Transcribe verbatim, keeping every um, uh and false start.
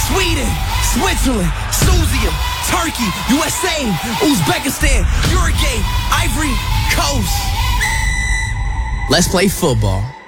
Sweden, Switzerland, Susia, Turkey, U S A, Uzbekistan, Uruguay, Ivory Coast. Let's play football.